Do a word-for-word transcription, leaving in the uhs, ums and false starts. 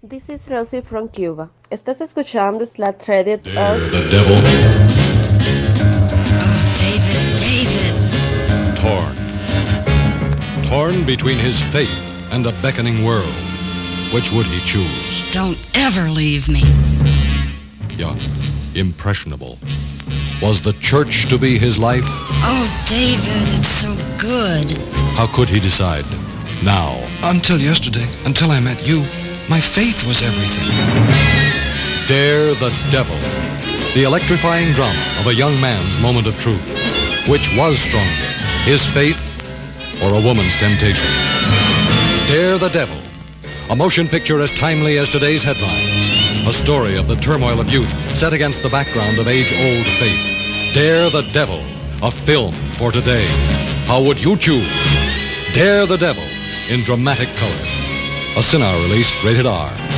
This is Rosie from Cuba. Estás escuchando Slash Radio Dare of... the devil. Oh, David, David. Torn. Torn between his faith and a beckoning world. Which would he choose? Don't ever leave me. Young, impressionable. Was the church to be his life? Oh, David, it's so good. How could he decide? Now. Until yesterday, until I met you, my faith was everything. Dare the devil. The electrifying drama of a young man's moment of truth. Which was stronger, his faith or a woman's temptation? Dare the devil. A motion picture as timely as today's headlines. A story of the turmoil of youth set against the background of age-old faith. Dare the devil. A film for today. How would you choose? Dare the devil in dramatic color. A Cinar release, rated R.